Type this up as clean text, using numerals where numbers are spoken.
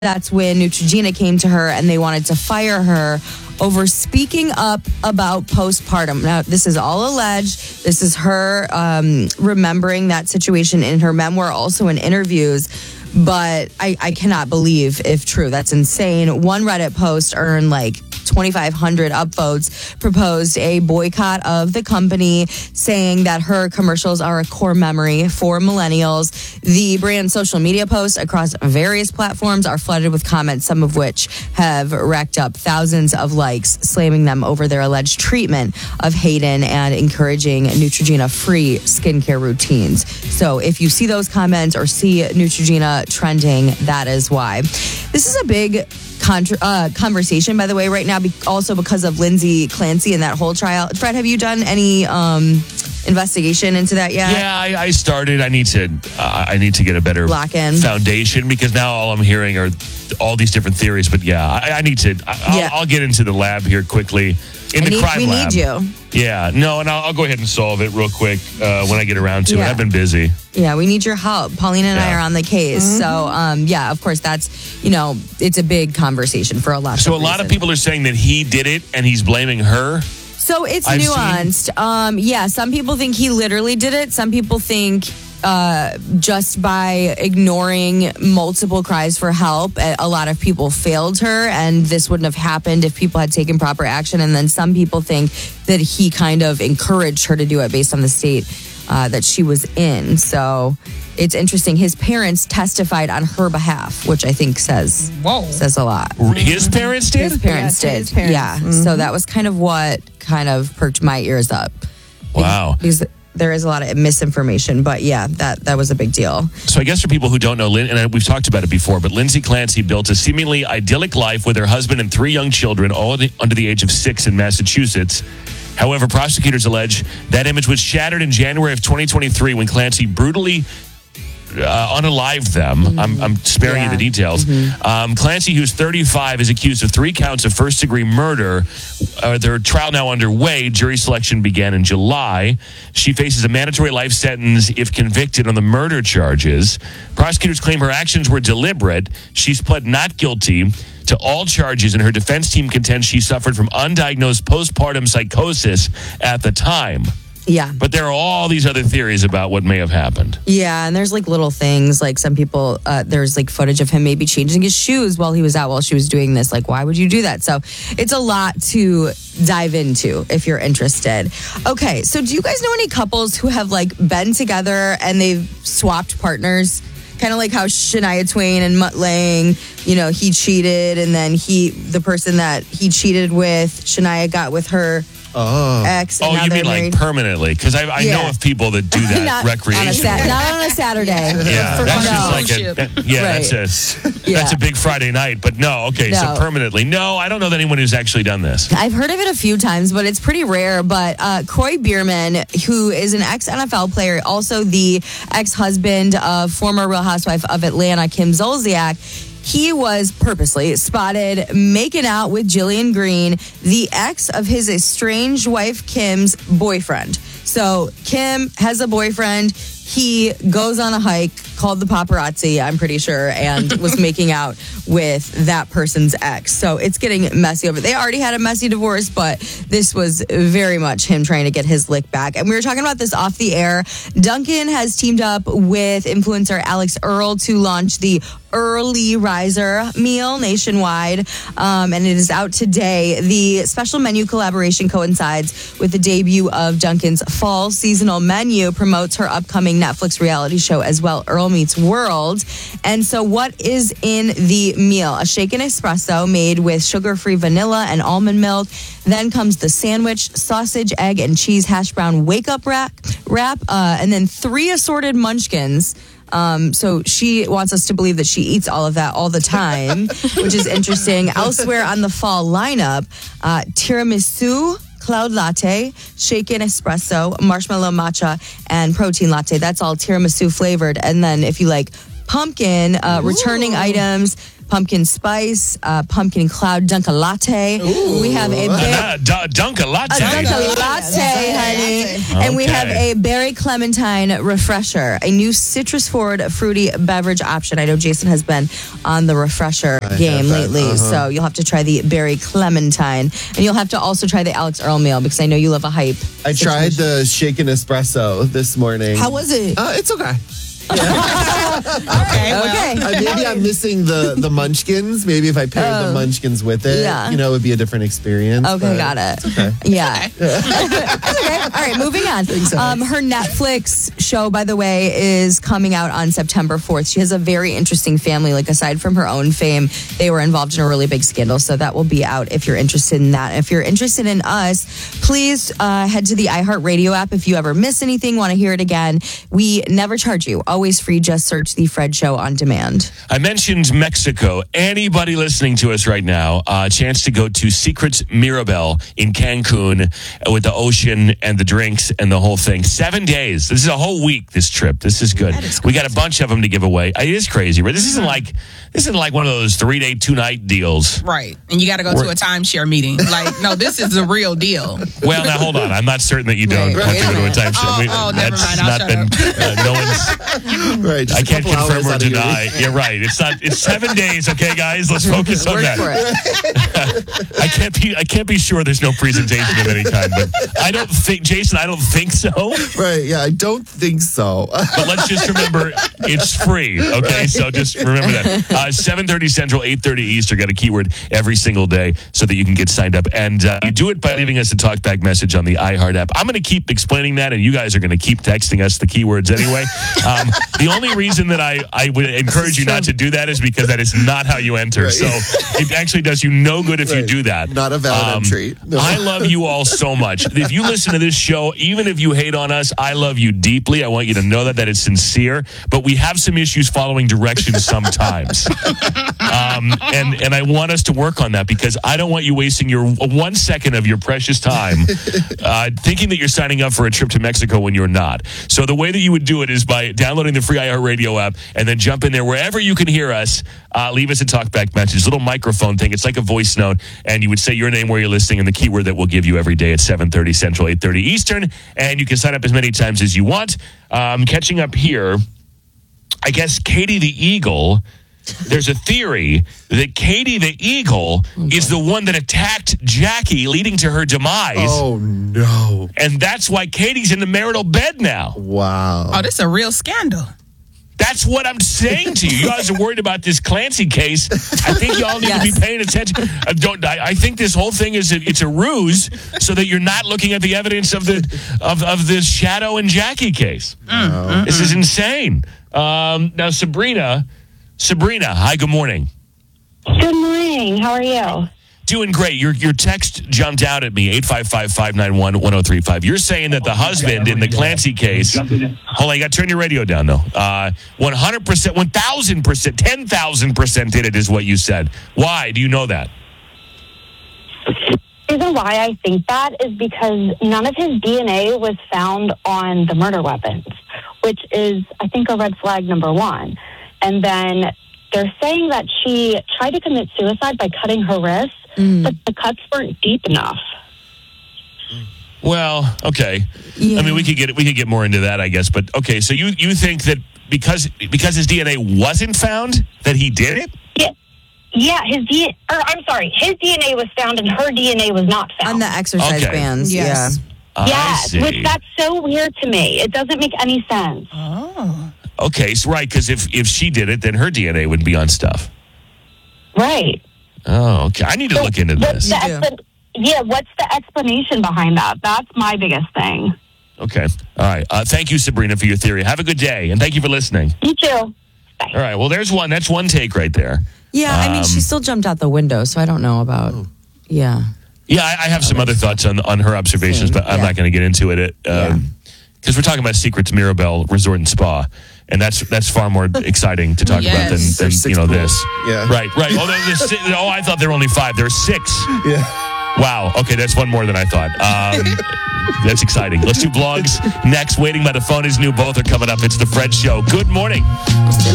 That's when Neutrogena came to her and they wanted to fire her over speaking up about postpartum. Now, this is all alleged. This is her remembering that situation in her memoir, also in interviews. But I cannot believe if true. That's insane. One Reddit post earned like 2,500 upvotes, proposed a boycott of the company, saying that her commercials are a core memory for millennials. The brand's social media posts across various platforms are flooded with comments, some of which have racked up thousands of likes, slamming them over their alleged treatment of Hayden and encouraging Neutrogena-free skincare routines. So if you see those comments or see Neutrogena trending, that is why. This is a big conversation, by the way, right now, also because of Lindsay Clancy and that whole trial. Fred, have you done any investigation into that yet? Yeah, I started. I need to get a better foundation, because now all I'm hearing are all these different theories. But yeah, I need to. I'll get into the lab here quickly. In the crime lab. We need you. Yeah, no, and I'll go ahead and solve it real quick when I get around to it. I've been busy. Yeah, we need your help. Paulina and I are on the case. Mm-hmm. So, of course, that's, it's a big conversation for a lot of people. So a lot of people are saying that he did it and he's blaming her. So it's nuanced. Some people think he literally did it. Some people think just by ignoring multiple cries for help, a lot of people failed her, and this wouldn't have happened if people had taken proper action. And then some people think that he kind of encouraged her to do it based on the state that she was in. So it's interesting. His parents testified on her behalf, which I think says a lot. His parents did? His parents did. Yeah. Mm-hmm. So that was kind of what kind of perked my ears up. Wow. Because there is a lot of misinformation, but that was a big deal. So I guess for people who don't know, and we've talked about it before, but Lindsay Clancy built a seemingly idyllic life with her husband and 3 young children, all under the age of 6 in Massachusetts. However, prosecutors allege that image was shattered in January of 2023 when Clancy brutally unalived them. Mm-hmm. I'm sparing you the details. Mm-hmm. Clancy, who's 35, is accused of 3 counts of first-degree murder. Their trial now underway. Jury selection began in July. She faces a mandatory life sentence if convicted on the murder charges. Prosecutors claim her actions were deliberate. She's pled not guilty to all charges, and her defense team contends she suffered from undiagnosed postpartum psychosis at the time. Yeah. But there are all these other theories about what may have happened. Yeah, and there's like little things, like some people, there's like footage of him maybe changing his shoes while he was out, while she was doing this. Like, why would you do that? So it's a lot to dive into if you're interested. Okay, so do you guys know any couples who have like been together and they've swapped partners? Kind of like how Shania Twain and Mutt Lange, he cheated, and then the person that he cheated with, Shania got with her ex. Oh, you mean like permanently? Because I know of people that do that recreationally. Not on a Saturday. Yeah, that's just like that's a big Friday night. But so permanently. No, I don't know that anyone who's actually done this. I've heard of it a few times, but it's pretty rare. But Kroy Biermann, who is an ex-NFL player, also the ex-husband of former Real Housewife of Atlanta, Kim Zolciak, he was purposely spotted making out with Jillian Green, the ex of his estranged wife Kim's boyfriend. So Kim has a boyfriend. He goes on a hike, called the paparazzi, I'm pretty sure, and was making out with that person's ex. So it's getting messy over. They already had a messy divorce, but this was very much him trying to get his lick back. And we were talking about this off the air. Dunkin' has teamed up with influencer Alex Earl to launch the Early Riser meal nationwide, and it is out today. The special menu collaboration coincides with the debut of Dunkin's fall seasonal menu, promotes her upcoming Netflix reality show as well, Earl Meets World. And so what is in the meal? A shaken espresso made with sugar-free vanilla and almond milk. Then comes the sandwich, sausage, egg, and cheese hash brown wake-up wrap, and then 3 assorted munchkins. So she wants us to believe that she eats all of that all the time, which is interesting. Elsewhere on the fall lineup, tiramisu, cloud latte, shaken espresso, marshmallow matcha, and protein latte. That's all tiramisu flavored. And then if you like pumpkin, returning items, pumpkin spice, pumpkin cloud Dunkin' Latte. Ooh. We have a Dunkin' Latte. Dunkin' Latte, honey. And we have a berry clementine refresher, a new citrus-forward fruity beverage option. I know Jason has been on the refresher game lately, so you'll have to try the berry clementine. And you'll have to also try the Alex Earl meal because I know you love a hype. I tried the shaken espresso this morning. How was it? It's okay. Okay. Maybe I'm missing the munchkins. Maybe if I paired the munchkins with it, it would be a different experience. Okay, got it. Okay. Yeah. Okay. All right, moving on. Her Netflix show, by the way, is coming out on September 4th. She has a very interesting family. Like, aside from her own fame, they were involved in a really big scandal. So that will be out if you're interested in that. If you're interested in us, please head to the iHeartRadio app. If you ever miss anything, want to hear it again, we never charge you. Always free. Just search The Fred Show on demand. I mentioned Mexico. Anybody listening to us right now, a chance to go to Secrets Mirabel in Cancun with the ocean and the drinks and the whole thing. 7 days. This is a whole week, this trip. This is good. We got a bunch of them to give away. It is crazy, right? This isn't like one of those 3-day, 2-night deals. Right. And you got to go to a timeshare meeting. Like, no, this is the real deal. Well, now hold on. I'm not certain that you don't have to go to a timeshare. Never mind. I'll shut up. No one's... Right, I can't confirm or deny. You're right. It's 7 days. Okay, guys, let's focus on that. I can't be sure there's no presentation of any kind, but I don't think so. Right, yeah, I don't think so. But let's just remember, it's free. Okay, so just remember that. 7:30 Central, 8:30 Eastern. Got a keyword every single day so that you can get signed up, and you do it by leaving us a talkback message on the iHeart app. I'm going to keep explaining that, and you guys are going to keep texting us the keywords anyway. The only reason that I would encourage you not to do that is because that is not how you enter. Right. So it actually does you no good if you do that. Not a valid entry. No. I love you all so much. If you listen to this show, even if you hate on us, I love you deeply. I want you to know that it's sincere. But we have some issues following directions sometimes. And I want us to work on that because I don't want you wasting your 1 second of your precious time thinking that you're signing up for a trip to Mexico when you're not. So the way that you would do it is by downloading the free iHeartRadio app and then jump in there wherever you can hear us. Leave us a talkback message, little microphone thing. It's like a voice note, and you would say your name, where you're listening, and the keyword that we'll give you every day at 7:30 Central, 8:30 Eastern. And you can sign up as many times as you want. Catching up here, I guess Katie the Eagle. There's a theory that Katie the Eagle is the one that attacked Jackie, leading to her demise. Oh, no. And that's why Katie's in the marital bed now. Wow. Oh, this is a real scandal. That's what I'm saying to you. You guys are worried about this Clancy case. I think you all need to be paying attention. I think this whole thing it's a ruse so that you're not looking at the evidence of the Shadow and Jackie case. This is insane. Now, Sabrina, hi, good morning. Good morning. How are you? Doing great. Your text jumped out at me, 855-591-1035. You're saying that the husband in the Clancy case, hold on, you got to turn your radio down, though. 100%, 1,000%, 10,000% did it is what you said. Why? Do you know that? The reason why I think that is because none of his DNA was found on the murder weapons, which is, I think, a red flag number one. And then they're saying that she tried to commit suicide by cutting her wrist, but the cuts weren't deep enough. Well, okay. Yeah. I mean, we could get more into that, I guess. But okay, so you think that because his DNA wasn't found, that he did it? Yeah, his DNA was found and her DNA was not found. On the exercise bands, yes. Yes, which that's so weird to me. It doesn't make any sense. Oh. Okay, so right, because if she did it, then her DNA would be on stuff. Right. Oh, okay. I need to look into this. What's the explanation behind that? That's my biggest thing. Okay. All right. Thank you, Sabrina, for your theory. Have a good day, and thank you for listening. You too. Bye. All right. Well, there's one. That's one take right there. Yeah, I mean, she still jumped out the window, so I don't know about... Yeah. Yeah, I have some other thoughts on her observations, but I'm not going to get into it. Because we're talking about Secrets Mirabel Resort and Spa, and that's far more exciting to talk about than this. Yeah. Right. Oh, I thought there were only 5. There are 6. Yeah. Wow. Okay, that's one more than I thought. That's exciting. Let's do vlogs next. Waiting by the Phone is New. Both are coming up. It's The Fred Show. Good morning.